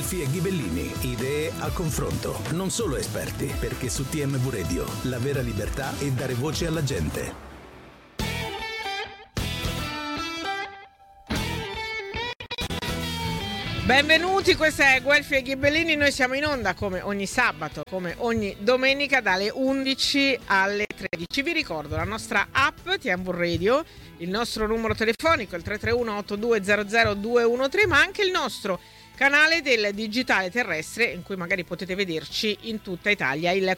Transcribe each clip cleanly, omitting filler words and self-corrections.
Guelfi e Ghibellini, idee a confronto, non solo esperti, perché su TMV Radio la vera libertà è dare voce alla gente. Benvenuti, questa è Guelfi e Ghibellini. Noi siamo in onda come ogni sabato, come ogni domenica dalle 11 alle 13. Vi ricordo la nostra app TMV Radio, il nostro numero telefonico il 331-8200-213, ma anche il nostro canale del digitale terrestre in cui magari potete vederci in tutta Italia, il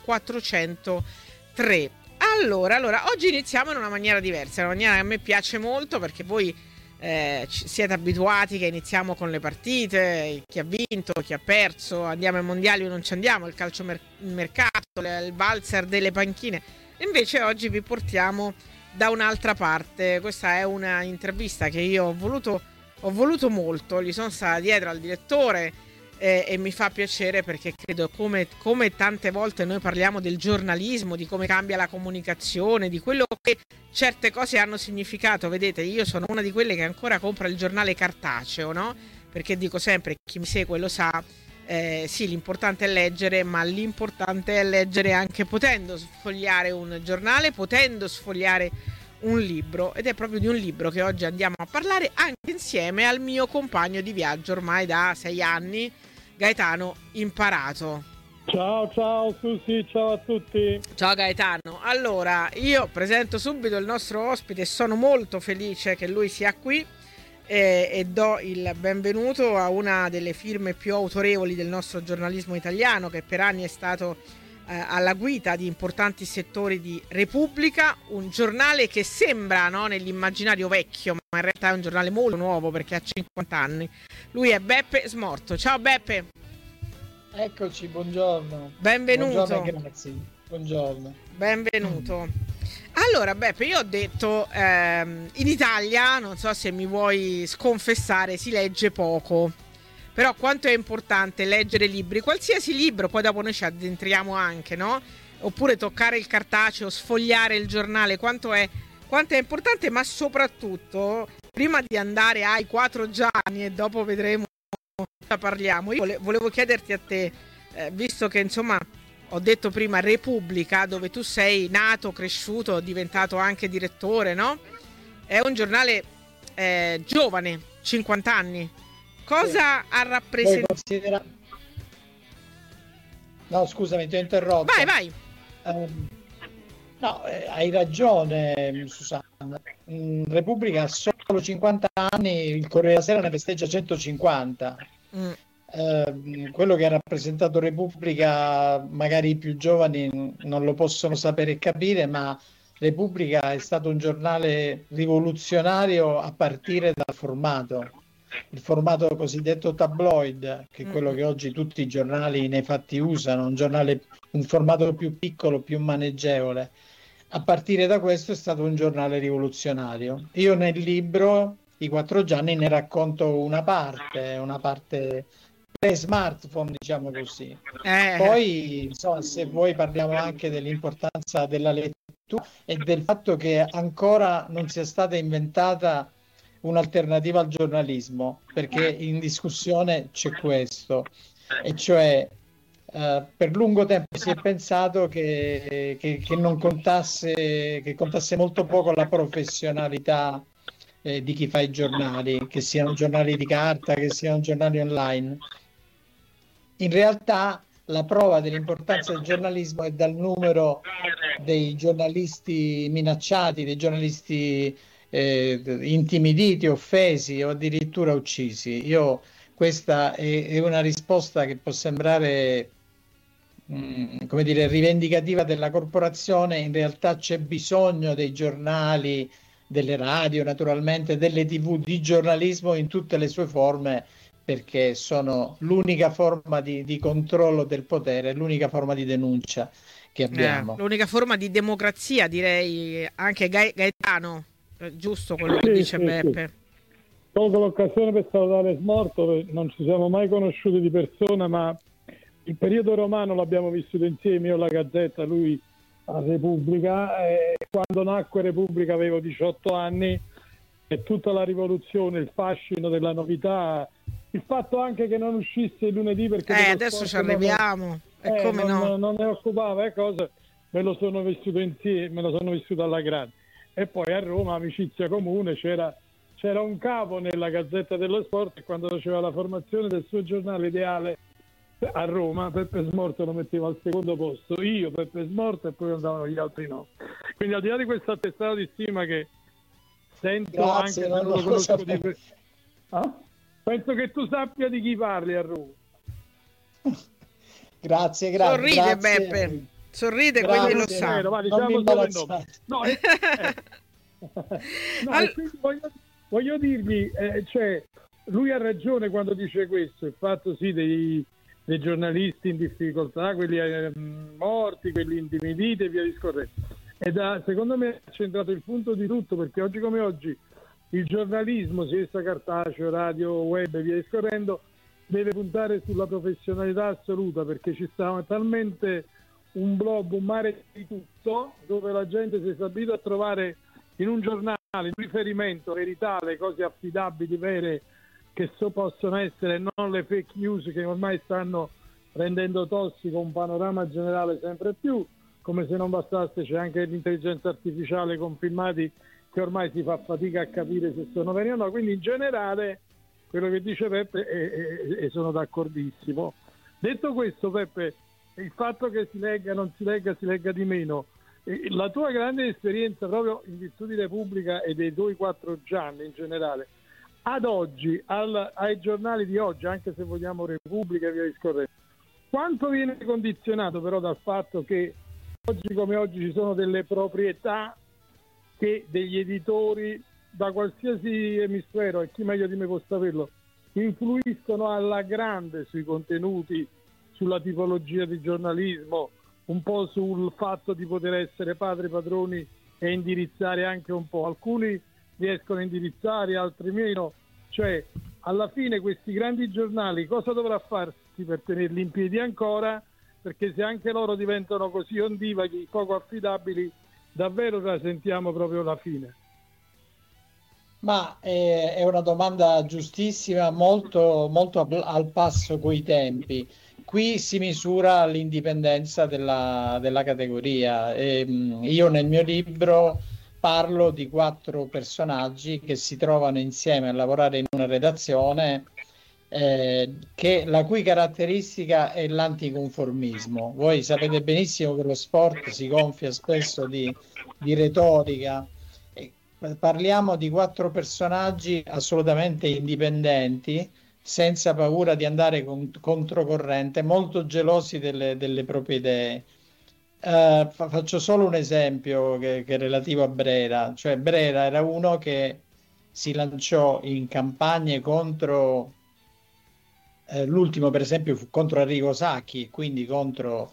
403. Allora, oggi iniziamo in una maniera diversa, una maniera che a me piace molto perché voi siete abituati che iniziamo con le partite, chi ha vinto, chi ha perso, andiamo ai mondiali o non ci andiamo, il calcio mercato, il valzer delle panchine. Invece oggi vi portiamo da un'altra parte. Questa è una intervista che io ho voluto molto, gli sono stata dietro al direttore e mi fa piacere perché credo come tante volte noi parliamo del giornalismo, di come cambia la comunicazione, di quello che certe cose hanno significato. Vedete, io sono una di quelle che ancora compra il giornale cartaceo, no? Perché dico sempre, chi mi segue lo sa, sì, l'importante è leggere, ma l'importante è leggere anche potendo sfogliare un giornale, potendo sfogliare un libro, ed è proprio di un libro che oggi andiamo a parlare anche insieme al mio compagno di viaggio ormai da 6 anni, Gaetano Imparato. Ciao Susi, ciao a tutti. Ciao Gaetano. Allora, io presento subito il nostro ospite e sono molto felice che lui sia qui e do il benvenuto a una delle firme più autorevoli del nostro giornalismo italiano, che per anni è stato alla guida di importanti settori di Repubblica, un giornale che sembra, no, nell'immaginario vecchio, ma in realtà è un giornale molto nuovo perché ha 50 anni. Lui è Beppe Smorto. Ciao Beppe. Eccoci, buongiorno. Benvenuto. Buongiorno, grazie. Buongiorno. Benvenuto. Allora Beppe, io ho detto in Italia, non so se mi vuoi sconfessare, si legge poco. Però quanto è importante leggere libri, qualsiasi libro, poi dopo noi ci addentriamo anche, no? Oppure toccare il cartaceo, sfogliare il giornale, quanto è importante, ma soprattutto, prima di andare ai 4 giorni e dopo vedremo cosa parliamo, io volevo chiederti a te, visto che insomma ho detto prima Repubblica, dove tu sei nato, cresciuto, diventato anche direttore, no? È un giornale giovane, 50 anni. Cosa ha rappresentato? No, scusami, ti ho interrotto. Vai. No, hai ragione, Susanna. Repubblica ha solo 50 anni, il Corriere della Sera ne festeggia 150. Quello che ha rappresentato Repubblica, magari i più giovani non lo possono sapere e capire, ma Repubblica è stato un giornale rivoluzionario a partire dal formato. Il formato cosiddetto tabloid, che è quello che oggi tutti i giornali nei fatti usano, un formato più piccolo, più maneggevole. A partire da questo è stato un giornale rivoluzionario. Io nel libro I 4 giorni ne racconto una parte pre-smartphone, diciamo così. Poi, insomma, se vuoi parliamo anche dell'importanza della lettura e del fatto che ancora non sia stata inventata un'alternativa al giornalismo, perché in discussione c'è questo, e cioè per lungo tempo si è pensato che non contasse, che contasse molto poco la professionalità di chi fa i giornali, che siano giornali di carta, che siano giornali online. In realtà la prova dell'importanza del giornalismo è dal numero dei giornalisti minacciati, dei giornalisti intimiditi, offesi o addirittura uccisi. Questa è una risposta che può sembrare come dire, rivendicativa della corporazione. In realtà c'è bisogno dei giornali, delle radio, naturalmente, delle TV, di giornalismo in tutte le sue forme, perché sono l'unica forma di controllo del potere, l'unica forma di denuncia che abbiamo. L'unica forma di democrazia, direi, anche Gaetano. Giusto quello che dice Beppe. Colgo l'occasione per salutare Smorto, non ci siamo mai conosciuti di persona, ma il periodo romano l'abbiamo vissuto insieme, io alla Gazzetta, lui a Repubblica. Quando nacque Repubblica avevo 18 anni e tutta la rivoluzione, il fascino della novità il fatto anche che non uscisse il lunedì perché adesso ci arriviamo, non ne occupava cosa, me lo sono vissuto insieme, me lo sono vissuto alla grande. E poi a Roma, amicizia comune, c'era un capo nella Gazzetta dello Sport, e quando faceva la formazione del suo giornale ideale a Roma, Peppe Smorto lo metteva al secondo posto, io, Peppe Smorto, e poi andavano gli altri no. Quindi al di là di questo attestato di stima che sento, grazie, anche se non lo conosco penso che tu sappia di chi parli a Roma. Grazie. Sorride, grazie. Beppe, sorride, quelli lo sanno. Quindi voglio dirgli, lui ha ragione quando dice questo, il fatto dei giornalisti in difficoltà, quelli morti, quelli intimiditi e via discorrendo. Secondo me ha centrato il punto di tutto, perché oggi come oggi il giornalismo, sia essa cartaceo, radio, web e via discorrendo, deve puntare sulla professionalità assoluta, perché ci sta talmente un mare di tutto, dove la gente si è stabilita a trovare in un giornale un riferimento, verità, le cose affidabili, vere, che possono essere, non le fake news che ormai stanno rendendo tossico un panorama generale sempre più. Come se non bastasse, c'è anche l'intelligenza artificiale con filmati che ormai si fa fatica a capire se sono veri o no. Quindi in generale quello che dice Peppe e sono d'accordissimo. Detto questo, Peppe, il fatto che si legga, non si legga di meno, la tua grande esperienza proprio in virtù di Repubblica e dei tuoi 4 gialli in generale, ad oggi, ai giornali di oggi, anche se vogliamo Repubblica e via discorrendo, quanto viene condizionato però dal fatto che oggi come oggi ci sono delle proprietà che degli editori da qualsiasi emisfero, e chi meglio di me può saperlo, influiscono alla grande sui contenuti, sulla tipologia di giornalismo, un po' sul fatto di poter essere padroni e indirizzare anche un po'. Alcuni riescono a indirizzare, altri meno. Cioè, alla fine questi grandi giornali cosa dovrà farsi per tenerli in piedi ancora? Perché se anche loro diventano così ondivaghi, poco affidabili, davvero rasentiamo proprio la fine. Ma è una domanda giustissima, molto, molto al passo coi tempi. Qui si misura l'indipendenza della categoria. Io nel mio libro parlo di 4 personaggi che si trovano insieme a lavorare in una redazione la cui caratteristica è l'anticonformismo. Voi sapete benissimo che lo sport si gonfia spesso di retorica. Parliamo di 4 personaggi assolutamente indipendenti, senza paura di andare controcorrente, molto gelosi delle proprie idee. Faccio solo un esempio che è relativo a Brera. Cioè Brera era uno che si lanciò in campagne contro l'ultimo per esempio fu contro Arrigo Sacchi, quindi contro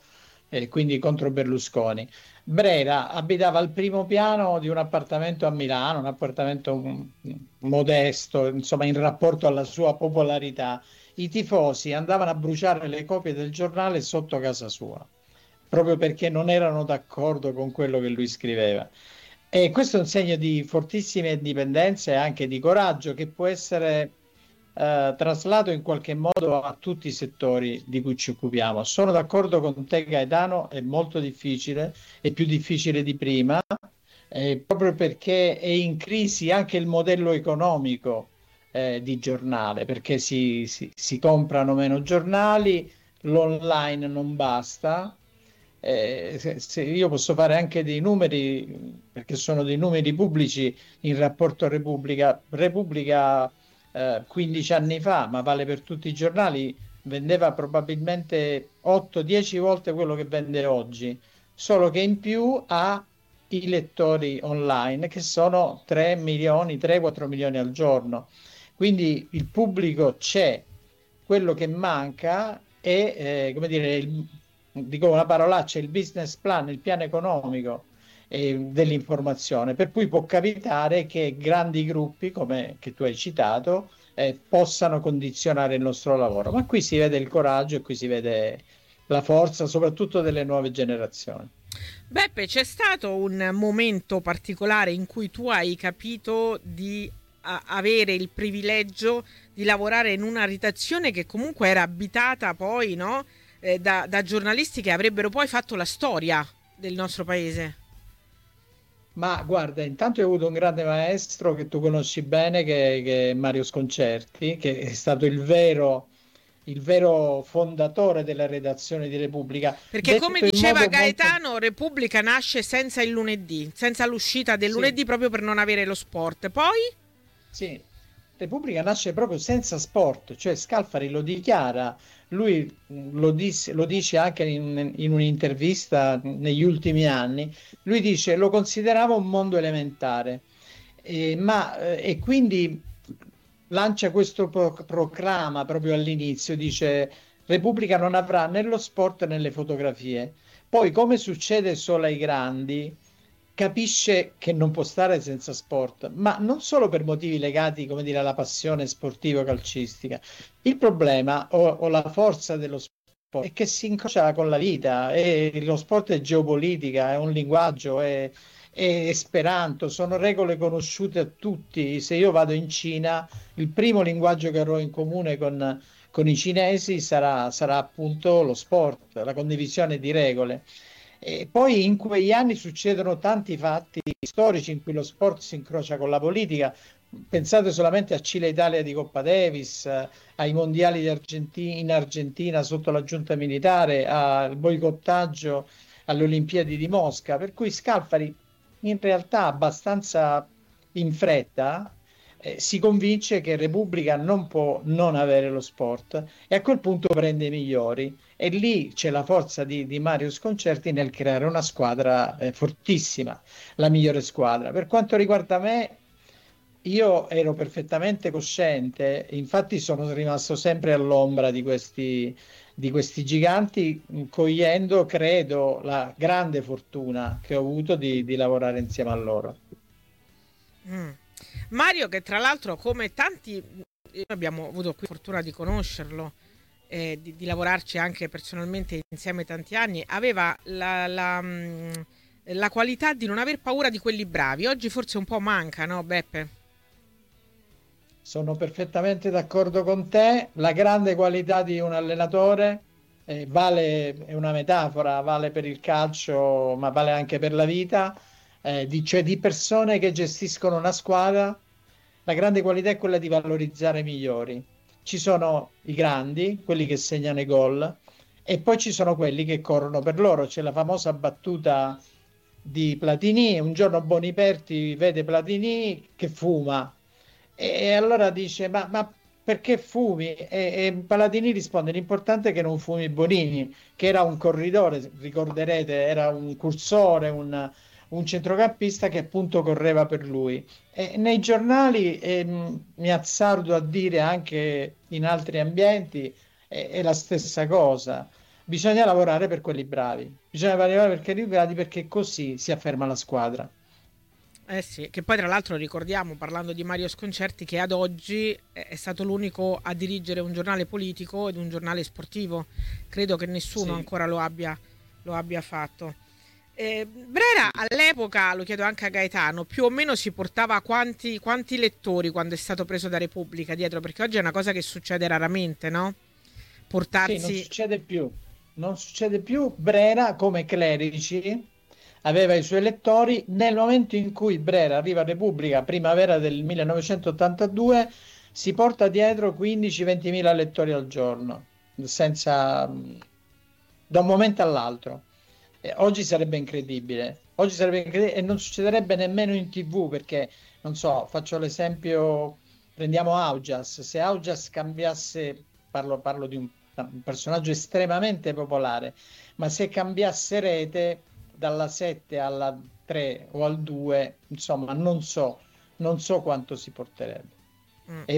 Berlusconi. Brera abitava al primo piano di un appartamento a Milano, un appartamento modesto, insomma, in rapporto alla sua popolarità. I tifosi andavano a bruciare le copie del giornale sotto casa sua, proprio perché non erano d'accordo con quello che lui scriveva. E questo è un segno di fortissima indipendenza e anche di coraggio che può essere traslato in qualche modo a tutti i settori di cui ci occupiamo. Sono d'accordo con te, Gaetano, è molto difficile, è più difficile di prima, proprio perché è in crisi anche il modello economico di giornale, perché si comprano meno giornali, l'online non basta. Se io posso fare anche dei numeri, perché sono dei numeri pubblici in rapporto a Repubblica 15 anni fa, ma vale per tutti i giornali, vendeva probabilmente 8-10 volte quello che vende oggi, solo che in più ha i lettori online che sono 3-4 milioni al giorno. Quindi il pubblico c'è, quello che manca è, come dire, dico una parolaccia, il business plan, il piano economico dell'informazione, per cui può capitare che grandi gruppi, come che tu hai citato, possano condizionare il nostro lavoro. Ma qui si vede il coraggio e qui si vede la forza, soprattutto delle nuove generazioni. Beppe, c'è stato un momento particolare in cui tu hai capito di avere il privilegio di lavorare in una redazione che comunque era abitata poi, no? Da giornalisti che avrebbero poi fatto la storia del nostro paese. Ma guarda, intanto hai avuto un grande maestro che tu conosci bene, che è Mario Sconcerti, che è stato il vero fondatore della redazione di Repubblica. Perché come Detto in diceva modo molto... Gaetano, Repubblica nasce senza il lunedì, senza l'uscita del Sì, lunedì proprio per non avere lo sport. Poi? sì, Repubblica nasce proprio senza sport, cioè Scalfari lo dichiara, lui lo dice anche in un'intervista negli ultimi anni, lui dice lo considerava un mondo elementare, e quindi lancia questo proclama proprio all'inizio, dice Repubblica non avrà né lo sport né le fotografie. Poi, come succede solo ai grandi, capisce che non può stare senza sport, ma non solo per motivi legati, come dire, alla passione sportivo-calcistica. Il problema o la forza dello sport è che si incrocia con la vita, e lo sport è geopolitica, è un linguaggio, è esperanto, sono regole conosciute a tutti. Se io vado in Cina, il primo linguaggio che avrò in comune con i cinesi sarà appunto lo sport, la condivisione di regole. E poi in quegli anni succedono tanti fatti storici in cui lo sport si incrocia con la politica. Pensate solamente a Cile-Italia di Coppa Davis, ai mondiali in Argentina sotto la giunta militare, al boicottaggio alle Olimpiadi di Mosca. Per cui Scalfari, in realtà abbastanza in fretta, si convince che Repubblica non può non avere lo sport, e a quel punto prende i migliori, e lì c'è la forza di Mario Sconcerti nel creare una squadra fortissima, la migliore squadra. Per quanto riguarda me, io ero perfettamente cosciente, infatti sono rimasto sempre all'ombra di questi giganti, cogliendo, credo, la grande fortuna che ho avuto di lavorare insieme a loro. Mm. Mario, che tra l'altro, come tanti, abbiamo avuto qui fortuna di conoscerlo, di lavorarci anche personalmente insieme tanti anni, aveva la qualità di non aver paura di quelli bravi. Oggi forse un po' manca, no, Beppe? Sono perfettamente d'accordo con te. La grande qualità di un allenatore, è una metafora, vale per il calcio, ma vale anche per la vita, cioè di persone che gestiscono una squadra. La grande qualità è quella di valorizzare i migliori. Ci sono i grandi, quelli che segnano i gol, e poi ci sono quelli che corrono per loro. C'è la famosa battuta di Platini: un giorno Boniperti vede Platini che fuma, e allora dice ma perché fumi? E Platini risponde: l'importante è che non fumi Bonini, che era un corridore, ricorderete, era un cursore, un centrocampista che appunto correva per lui. E nei giornali, mi azzardo a dire anche in altri ambienti, è la stessa cosa. Bisogna lavorare per quelli bravi, bisogna lavorare per quelli bravi, perché così si afferma la squadra. Eh sì, che poi tra l'altro ricordiamo, parlando di Mario Sconcerti, che ad oggi è stato l'unico a dirigere un giornale politico ed un giornale sportivo. Credo che nessuno Sì. ancora lo abbia fatto. Brera all'epoca, lo chiedo anche a Gaetano, più o meno si portava quanti lettori quando è stato preso da Repubblica dietro? Perché oggi è una cosa che succede raramente, no? Sì, non Portarsi... succede più. Non succede più. Brera, come Clerici, aveva i suoi lettori. Nel momento in cui Brera arriva a Repubblica, primavera del 1982, si porta dietro 15-20 mila lettori al giorno, senza, da un momento all'altro. Oggi sarebbe incredibile. Oggi sarebbe incredibile, e non succederebbe nemmeno in TV, perché, non so, faccio l'esempio, prendiamo Augias. Se Augias cambiasse, parlo di un personaggio estremamente popolare, ma se cambiasse rete dalla 7 alla 3 o al 2, insomma, non so quanto si porterebbe. E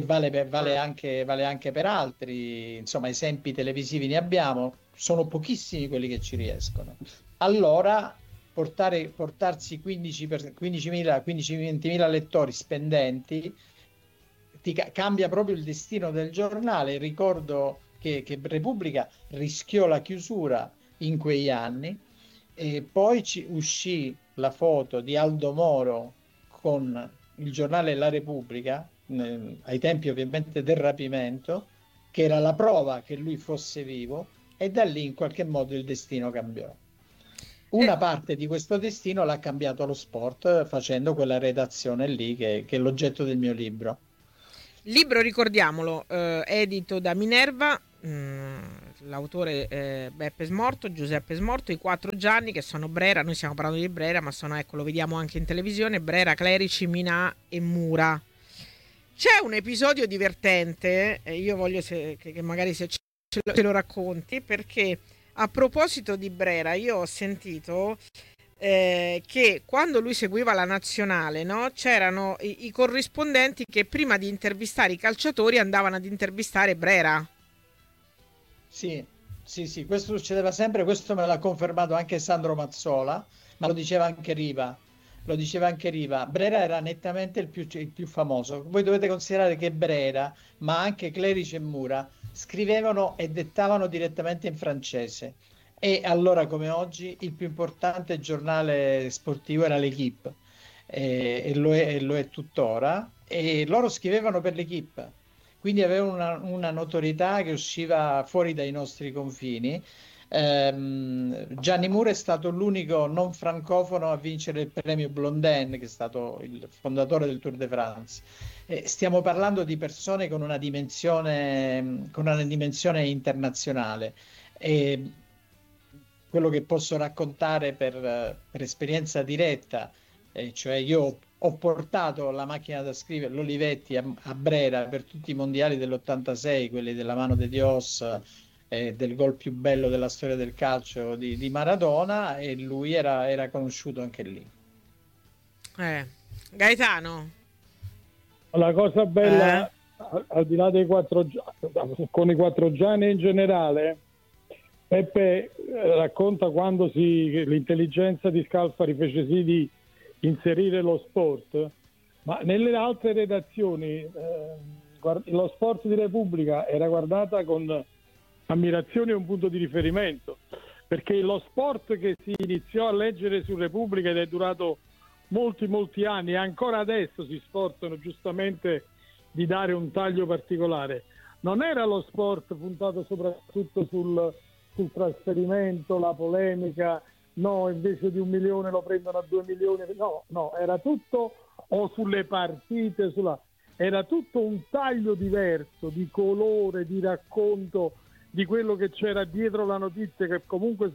vale anche per altri, insomma, esempi televisivi ne abbiamo, sono pochissimi quelli che ci riescono. Allora, portarsi 15.000-20.000 lettori spendenti cambia proprio il destino del giornale. Ricordo che Repubblica rischiò la chiusura in quegli anni, e poi uscì la foto di Aldo Moro con il giornale La Repubblica, ai tempi ovviamente del rapimento, che era la prova che lui fosse vivo, e da lì in qualche modo il destino cambiò. Una parte di questo destino l'ha cambiato lo sport, facendo quella redazione lì che è l'oggetto del mio libro. Libro, ricordiamolo, edito da Minerva, l'autore Beppe Smorto, Giuseppe Smorto, i 4 Gianni, che sono Brera. Noi stiamo parlando di Brera, ma sono, ecco, lo vediamo anche in televisione, Brera, Clerici, Minà e Mura. C'è un episodio divertente, io voglio che magari se ce lo racconti, perché a proposito di Brera io ho sentito che quando lui seguiva la nazionale, no, c'erano i corrispondenti che prima di intervistare i calciatori andavano ad intervistare Brera. Sì, questo succedeva sempre, questo me l'ha confermato anche Sandro Mazzola, ma lo diceva anche Riva. Brera era nettamente il più famoso. Voi dovete considerare che Brera, ma anche Clerici e Mura, scrivevano e dettavano direttamente in francese. E allora, come oggi, il più importante giornale sportivo era l'Equipe, e lo è tuttora, e loro scrivevano per l'Equipe, quindi avevano una notorietà che usciva fuori dai nostri confini. Gianni Mura è stato l'unico non francofono a vincere il premio Blondin, che è stato il fondatore del Tour de France. Stiamo parlando di persone con una dimensione internazionale. Quello che posso raccontare per esperienza diretta, cioè io ho portato la macchina da scrivere, l'Olivetti, a Brera per tutti i mondiali dell'86, quelli della mano de Dios, del gol più bello della storia del calcio di Maradona, e lui era conosciuto anche lì. Gaetano? La cosa bella, al di là dei 4 con i 4 Gianni in generale, Peppe racconta quando l'intelligenza di Scalfari fece sì di inserire lo sport, ma nelle altre redazioni lo sport di Repubblica era guardata con ammirazione e un punto di riferimento, perché lo sport che si iniziò a leggere su Repubblica ed è durato molti anni, e ancora adesso si sforzano giustamente di dare un taglio particolare, non era lo sport puntato soprattutto sul trasferimento, la polemica, no, invece di 1 milione lo prendono a 2 milioni, no, era tutto, o sulle partite, era tutto un taglio diverso di colore, di racconto di quello che c'era dietro la notizia, che comunque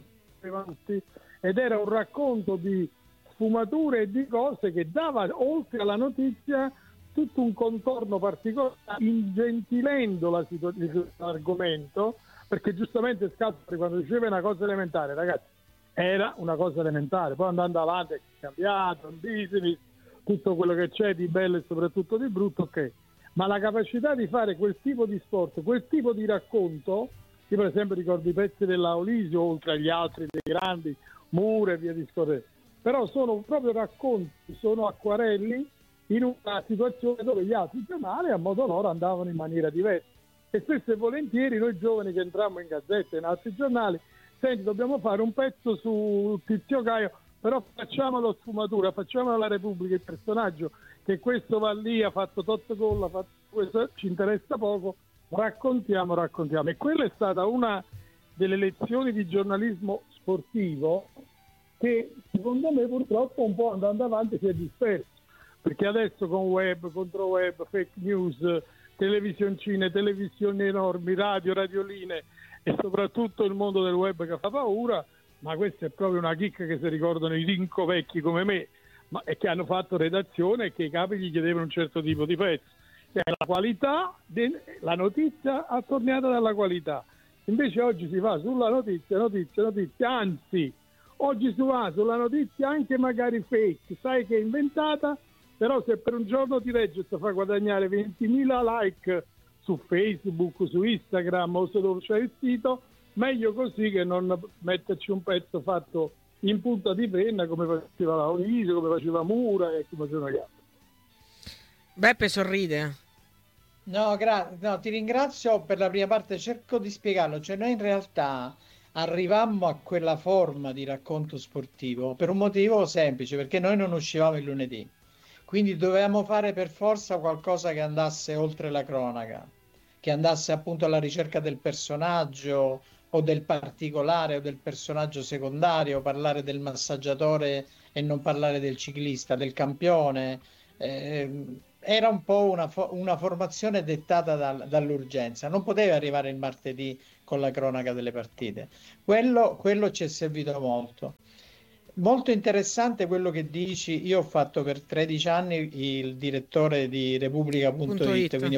ed era un racconto di sfumature e di cose che dava, oltre alla notizia, tutto un contorno particolare, ingentilendo l'argomento, perché giustamente Scalfari, quando diceva una cosa elementare, ragazzi, era una cosa elementare, poi andando avanti è cambiato, un business, tutto quello che c'è di bello e soprattutto di brutto, ok, ma la capacità di fare quel tipo di sport, quel tipo di racconto, io per esempio ricordo i pezzi dell'Aulisio, oltre agli altri dei grandi, Mura e via discorrendo, però sono proprio racconti, sono acquarelli in una situazione dove gli altri giornali a modo loro andavano in maniera diversa, e spesso e volentieri noi giovani che entrammo in gazzetta e in altri giornali, senti, dobbiamo fare un pezzo su Tizio Caio, però facciamolo sfumatura, facciamolo alla Repubblica, il personaggio che questo va lì, ha fatto tot gol, ha fatto questo, ci interessa poco, raccontiamo. E quella è stata una delle lezioni di giornalismo sportivo che secondo me purtroppo un po' andando avanti si è disperso, perché adesso con web, contro web, fake news, televisioncine, televisioni enormi, radioline e soprattutto il mondo del web che fa paura, ma questa è proprio una chicca che si ricordano i rinco vecchi come me, ma e che hanno fatto redazione e che i capi gli chiedevano un certo tipo di pezzo. Cioè, la qualità, la notizia attorniata dalla qualità. Invece oggi si va sulla notizia, anzi, oggi si va sulla notizia anche magari fake, sai che è inventata, però se per un giorno ti legge e ti fa guadagnare 20.000 like su Facebook, su Instagram o su dove c'è il sito, meglio così che non metterci un pezzo fatto in punta di penna come faceva Laurisio, come faceva Mura e come facevano gli altri. Beppe sorride. No, ti ringrazio per la prima parte, cerco di spiegarlo, cioè noi in realtà arrivammo a quella forma di racconto sportivo per un motivo semplice, perché noi non uscivamo il lunedì. quindi dovevamo fare per forza qualcosa che andasse oltre la cronaca, che andasse appunto alla ricerca del personaggio o del particolare o del personaggio secondario, parlare del massaggiatore e non parlare del ciclista, del campione. Era un po' una formazione dettata dall'urgenza, non poteva arrivare il martedì con la cronaca delle partite. Quello ci è servito molto. Molto interessante quello che dici. Io ho fatto per 13 anni il direttore di Repubblica.it, quindi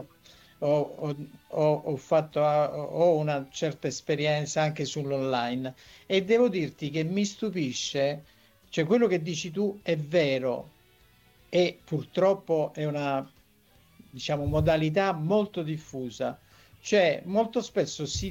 ho una certa esperienza anche sull'online, e devo dirti che mi stupisce, cioè quello che dici tu è vero, e purtroppo è una, diciamo, modalità molto diffusa, cioè molto spesso si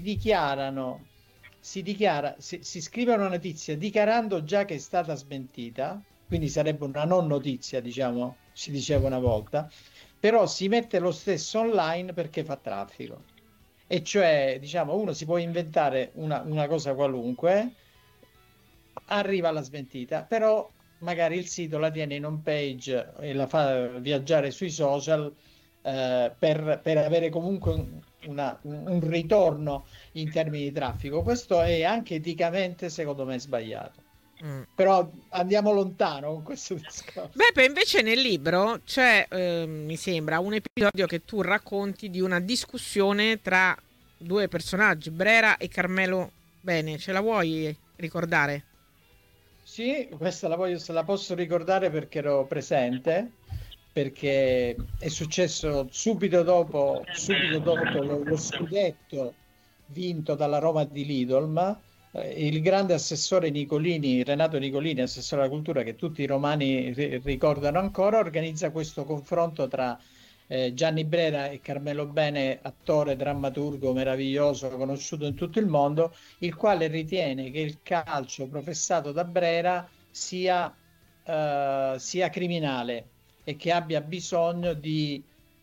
scrive una notizia dichiarando già che è stata smentita, quindi sarebbe una non notizia, diciamo, si diceva una volta, però si mette lo stesso online perché fa traffico. E cioè, diciamo, uno si può inventare una cosa qualunque, arriva alla smentita, però magari il sito la tiene in home page e la fa viaggiare sui social, per avere comunque un ritorno in termini di traffico. Questo è anche eticamente, secondo me, sbagliato. Però andiamo lontano con questo discorso. Beppe, invece nel libro c'è, mi sembra, un episodio che tu racconti di una discussione tra due personaggi, Brera e Carmelo Bene. Ce la vuoi ricordare? Sì, questa la posso ricordare perché ero presente, perché è successo subito dopo lo scudetto vinto dalla Roma di Lidl. Il grande assessore Nicolini, Renato Nicolini, assessore alla cultura, che tutti i romani ricordano ancora, organizza questo confronto tra Gianni Brera e Carmelo Bene, attore, drammaturgo meraviglioso, conosciuto in tutto il mondo, il quale ritiene che il calcio professato da Brera sia criminale e che abbia bisogno di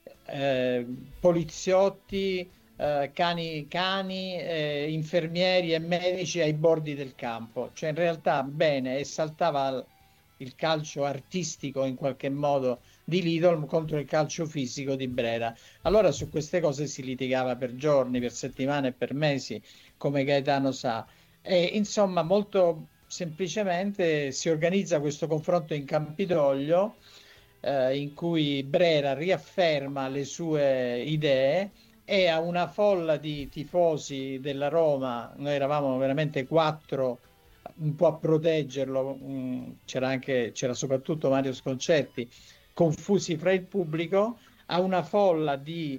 poliziotti, cani, infermieri e medici ai bordi del campo. Cioè in realtà Bene esaltava il calcio artistico in qualche modo di Lidl contro il calcio fisico di Brera. Allora su queste cose si litigava per giorni, per settimane e per mesi, come Gaetano sa, e insomma molto semplicemente si organizza questo confronto in Campidoglio, in cui Brera riafferma le sue idee, e a una folla di tifosi della Roma, noi eravamo veramente 4, un po' a proteggerlo, c'era soprattutto Mario Sconcerti, confusi fra il pubblico, a una folla di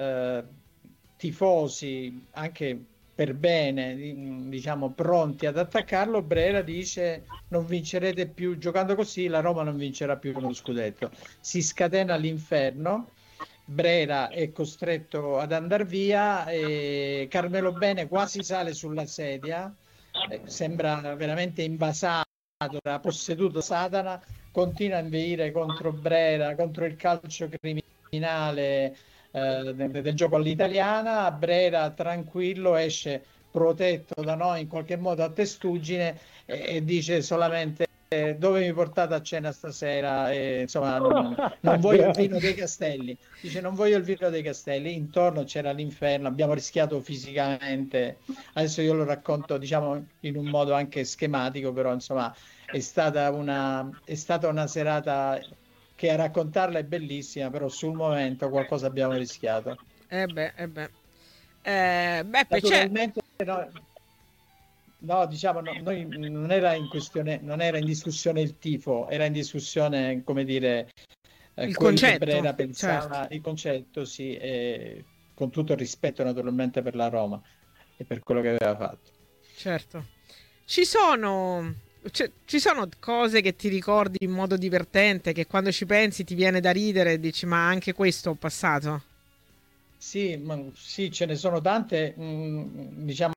tifosi anche per bene, diciamo, pronti ad attaccarlo, Brera dice: non vincerete più, giocando così la Roma non vincerà più uno scudetto. Si scatena l'inferno, Brera è costretto ad andare via e Carmelo Bene quasi sale sulla sedia, sembra veramente invasato, da posseduto Satana, continua a inveire contro Brera, contro il calcio criminale del gioco all'italiana. Brera tranquillo esce protetto da noi in qualche modo a testuggine e dice solamente: dove mi portate a cena stasera? Insomma, non voglio il vino dei Castelli. Dice: non voglio il vino dei Castelli. Intorno c'era l'inferno, abbiamo rischiato fisicamente. Adesso io lo racconto, diciamo, in un modo anche schematico, però insomma è stata una serata che a raccontarla è bellissima, però sul momento qualcosa abbiamo rischiato. Beppe, naturalmente no, diciamo, noi non era in discussione il tifo, era in discussione, come dire, il concetto, che Brera pensava, certo. Il concetto, sì, con tutto il rispetto naturalmente per la Roma e per quello che aveva fatto. Certo. Ci sono cose che ti ricordi in modo divertente, che quando ci pensi ti viene da ridere e dici: ma anche questo ho passato? Sì, ce ne sono tante, diciamo,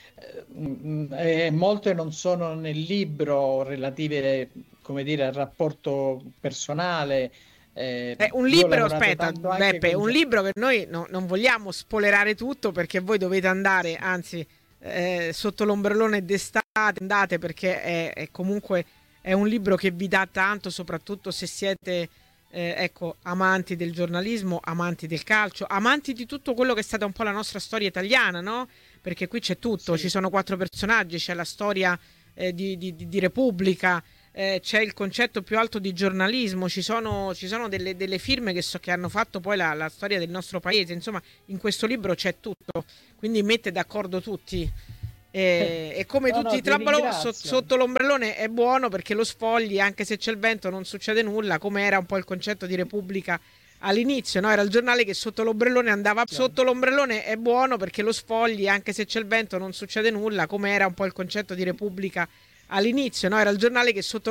molte non sono nel libro, relative, come dire, al rapporto personale. Un libro, aspetta, Beppe, un libro che noi non vogliamo spoilerare tutto, perché voi dovete andare, anzi, sotto l'ombrellone d'estate andate, perché è comunque è un libro che vi dà tanto, soprattutto se siete ecco, amanti del giornalismo, amanti del calcio, amanti di tutto quello che è stata un po' la nostra storia italiana, no? Perché qui c'è tutto, Sì. ci sono 4 personaggi, c'è la storia di Repubblica, c'è il concetto più alto di giornalismo, ci sono delle firme che hanno fatto poi la storia del nostro paese, insomma in questo libro c'è tutto, quindi mette d'accordo tutti. E come No, tutti no, i ti trabalò ringrazio. sotto l'ombrellone è buono perché lo sfogli, anche se c'è il vento non succede nulla, come era un po' il concetto di Repubblica all'inizio, no? Era il giornale che sotto l'ombrellone andava sotto l'ombrellone, è buono perché lo sfogli, anche se c'è il vento non succede nulla, come era un po' il concetto di Repubblica all'inizio, no? Era il giornale che sotto